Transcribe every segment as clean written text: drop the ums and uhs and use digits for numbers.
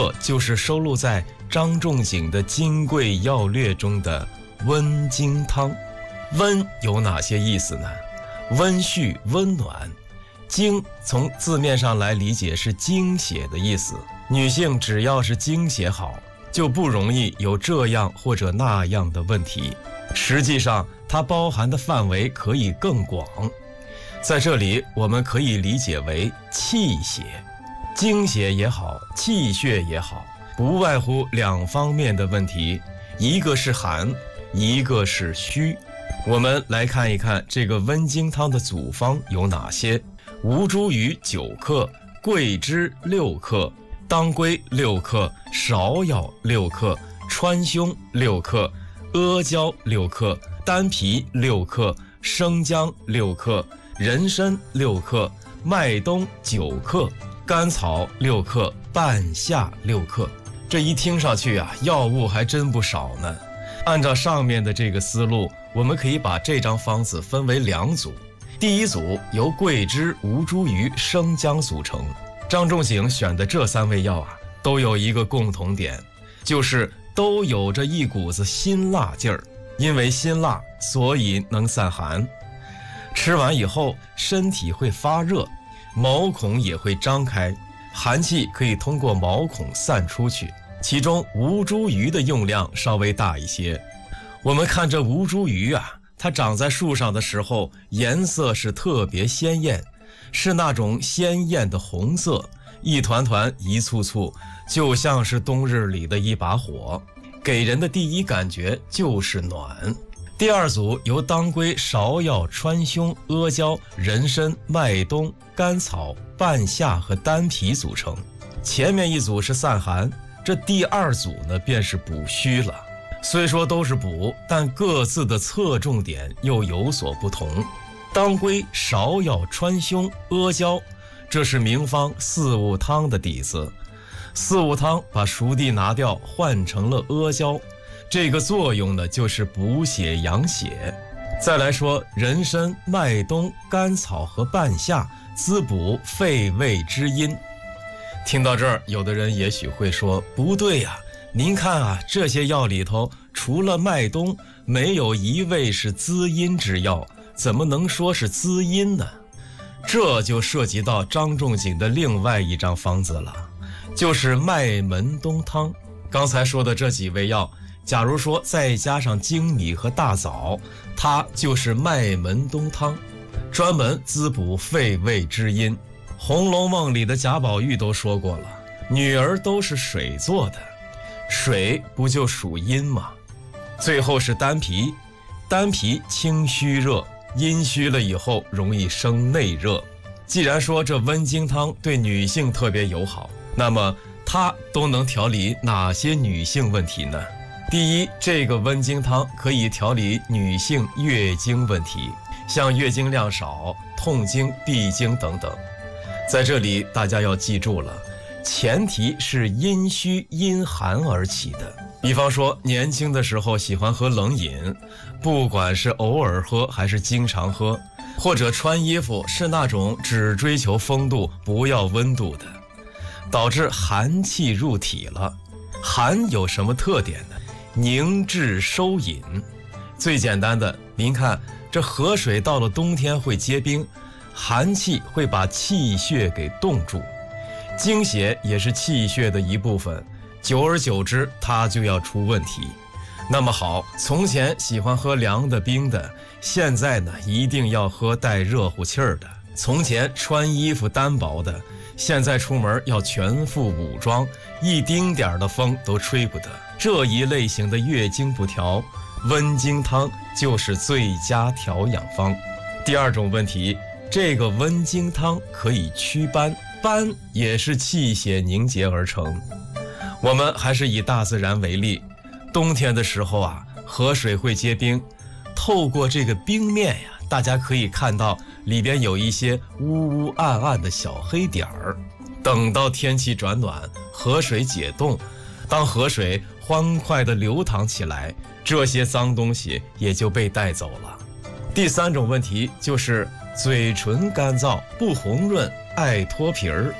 这就是收录在张仲景的《金匮要略》中的温经汤。温有哪些意思呢？温煦、温暖。经从字面上来理解是经血的意思，女性只要是经血好，就不容易有这样或者那样的问题。实际上它包含的范围可以更广，在这里我们可以理解为气血。经血也好，气血也好，不外乎两方面的问题，一个是寒，一个是虚。我们来看一看这个温经汤的组方有哪些。吴茱萸9克，桂枝6克，当归6克，芍药6克，川芎6克，阿胶6克，丹皮6克，生姜6克，人参6克，麦冬9克，甘草6克，半夏6克。这一听上去啊，药物还真不少呢。按照上面的这个思路，我们可以把这张方子分为2组。第一组由桂枝、吴茱萸、生姜组成。张仲景选的这3味药啊，都有一个共同点，就是都有着一股子辛辣劲儿。因为辛辣，所以能散寒。吃完以后，身体会发热，毛孔也会张开，寒气可以通过毛孔散出去。其中吴茱萸的用量稍微大一些。我们看这吴茱萸啊，它长在树上的时候颜色是特别鲜艳，是那种鲜艳的红色，一团团一簇簇，就像是冬日里的一把火，给人的第一感觉就是暖。第二组由当归、芍药、川芎、阿胶、人参、麦冬、甘草、半夏和丹皮组成。前面一组是散寒，这第二组呢便是补虚了。虽说都是补，但各自的侧重点又有所不同。当归、芍药、川芎、阿胶，这是名方四物汤的底子。四物汤把熟地拿掉，换成了阿胶，这个作用呢就是补血养血。再来说人参、麦冬、甘草和半夏，滋补肺胃之阴。听到这儿，有的人也许会说，不对呀，您看啊，这些药里头除了麦冬，没有一味是滋阴之药，怎么能说是滋阴呢？这就涉及到张仲景的另外一张方子了，就是麦门冬汤。刚才说的这几味药，假如说再加上粳米和大枣，它就是麦门冬汤，专门滋补肺胃之阴。《红楼梦》里的贾宝玉都说过了，女儿都是水做的，水不就属阴吗？最后是丹皮，丹皮清虚热，阴虚了以后容易生内热。既然说这温经汤对女性特别友好，那么它都能调理哪些女性问题呢？第一，这个温经汤可以调理女性月经问题，像月经量少、痛经、闭经等等。在这里大家要记住了，前提是阴虚阴寒而起的。比方说年轻的时候喜欢喝冷饮，不管是偶尔喝还是经常喝，或者穿衣服是那种只追求风度不要温度的，导致寒气入体了。寒有什么特点呢？凝滞收引。最简单的，您看这河水到了冬天会结冰，寒气会把气血给冻住，经血也是气血的一部分，久而久之它就要出问题。那么好，从前喜欢喝凉的冰的，现在呢一定要喝带热乎气儿的。从前穿衣服单薄的，现在出门要全副武装，一丁点的风都吹不得。这一类型的月经不调，温经汤就是最佳调养方。第二种问题，这个温经汤可以祛斑，斑也是气血凝结而成。我们还是以大自然为例，冬天的时候啊，河水会结冰，透过这个冰面呀，大家可以看到里边有一些乌乌暗暗的小黑点儿。等到天气转暖，河水解冻，当河水欢快地流淌起来，这些脏东西也就被带走了。第三种问题就是嘴唇干燥、不红润、爱脱皮儿。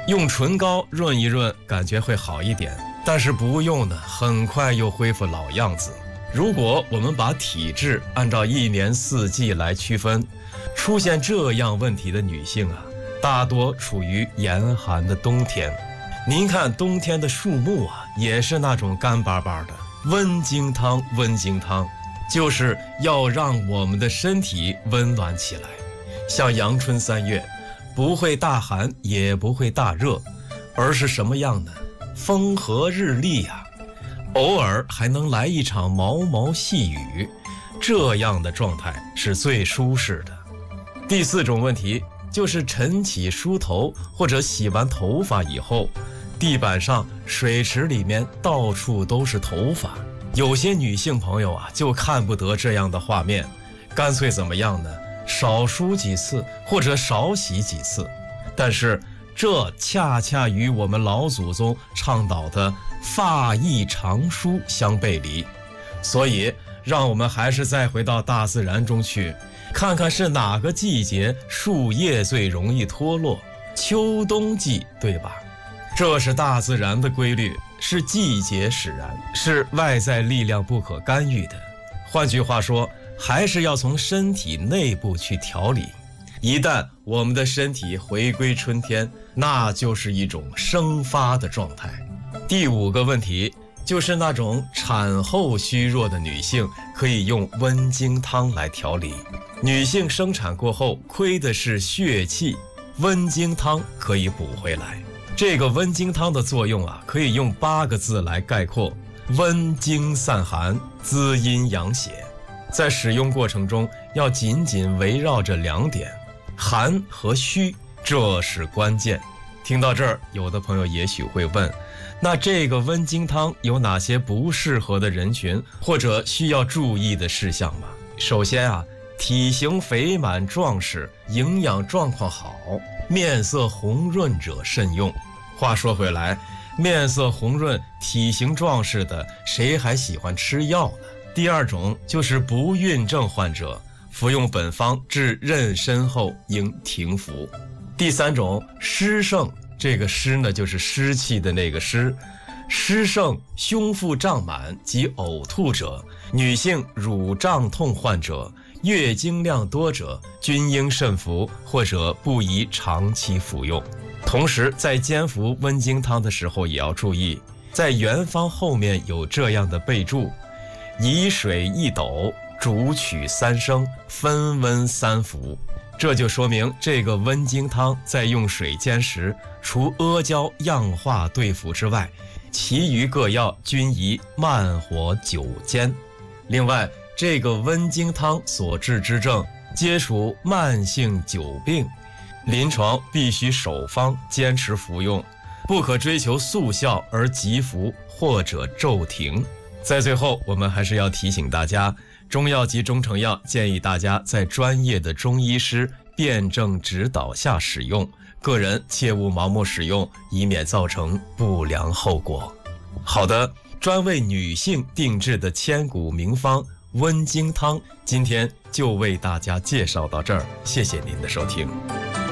用唇膏润一润，感觉会好一点，但是不用呢，很快又恢复老样子。如果我们把体质按照一年四季来区分，出现这样问题的女性啊，大多处于严寒的冬天。您看冬天的树木啊，也是那种干巴巴的。温经汤，温经汤就是要让我们的身体温暖起来。像阳春3月，不会大寒也不会大热，而是什么样呢？风和日丽啊，偶尔还能来一场毛毛细雨，这样的状态是最舒适的。第4种问题就是晨起梳头或者洗完头发以后，地板上、水池里面到处都是头发。有些女性朋友啊，就看不得这样的画面，干脆怎么样呢？少梳几次或者少洗几次。但是这恰恰与我们老祖宗倡导的发易常梳相背离。所以让我们还是再回到大自然中去，看看是哪个季节树叶最容易脱落。秋冬季，对吧？这是大自然的规律，是季节使然，是外在力量不可干预的。换句话说，还是要从身体内部去调理。一旦我们的身体回归春天，那就是一种生发的状态。第5个问题就是那种产后虚弱的女性，可以用温经汤来调理。女性生产过后亏的是血气，温经汤可以补回来。这个温经汤的作用啊，可以用8个字来概括：温经散寒，滋阴养血。在使用过程中要紧紧围绕着2点，寒和虚，这是关键。听到这儿，有的朋友也许会问，那这个温经汤有哪些不适合的人群或者需要注意的事项吗？首先啊，体型肥满壮实，营养状况好，面色红润者慎用。话说回来，面色红润、体型壮实的，谁还喜欢吃药呢？第2种就是不孕症患者，服用本方至妊娠后应停服。第3种湿盛，这个湿呢就是湿气的那个湿，湿盛、胸腹胀满及呕吐者，女性乳胀痛患者，月经量多者，均应慎服或者不宜长期服用。同时在煎服温经汤的时候也要注意，在原方后面有这样的备注：以水1斗，煮取3升，分温3服。这就说明这个温经汤在用水煎时，除阿胶样化对服之外，其余各药均宜慢火久煎。另外，这个温经汤所治之症皆属慢性久病，临床必须守方坚持服用，不可追求速效而急服或者骤停。在最后，我们还是要提醒大家，中药及中成药建议大家在专业的中医师辩证指导下使用，个人切勿盲目使用，以免造成不良后果。好的，专为女性定制的千古名方温经汤，今天就为大家介绍到这儿，谢谢您的收听。